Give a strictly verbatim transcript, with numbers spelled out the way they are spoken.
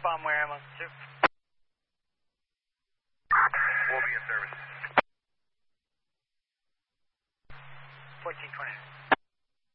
bomb where ammo, two. We'll be in service. fourteen twenty.